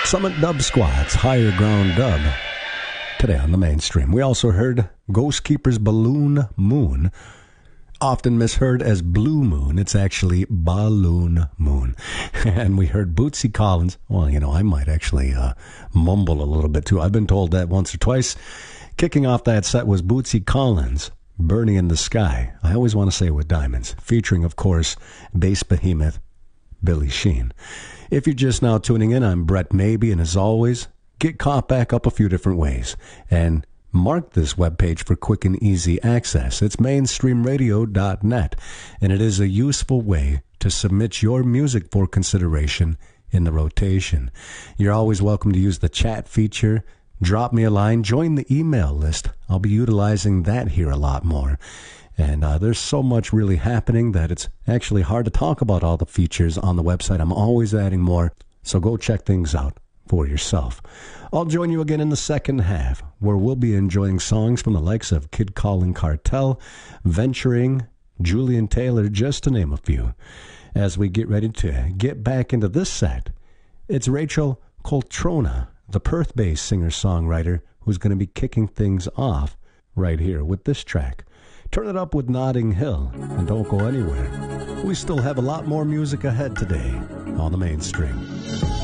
Summit Dub Squad's Higher Ground Dub today on the mainstream. We also heard Ghost Keeper's Balloon Moon, often misheard as Blue Moon. It's actually Balloon Moon. And we heard Bootsy Collins. Well, I might actually mumble a little bit too. I've been told that once or twice. Kicking off that set was Bootsy Collins, Burning in the Sky. I always want to say with diamonds, featuring, of course, bass behemoth Billy Sheehan. If you're just now tuning in, I'm Brett Maybe, and as always, get caught back up a few different ways. And mark this webpage for quick and easy access. It's mainstreamradio.net, and it is a useful way to submit your music for consideration in the rotation. You're always welcome to use the chat feature. Drop me a line. Join the email list. I'll be utilizing that here a lot more. And there's so much really happening that it's actually hard to talk about all the features on the website. I'm always adding more, so go check things out for yourself. I'll join you again in the second half, where we'll be enjoying songs from the likes of Kid Calling Cartel, Venturing, Julian Taylor, just to name a few. As we get ready to get back into this set, it's Rachel Coltrona, the Perth-based singer-songwriter, who's going to be kicking things off right here with this track. Turn it up with Notting Hill, and don't go anywhere. We still have a lot more music ahead today on the mainstream.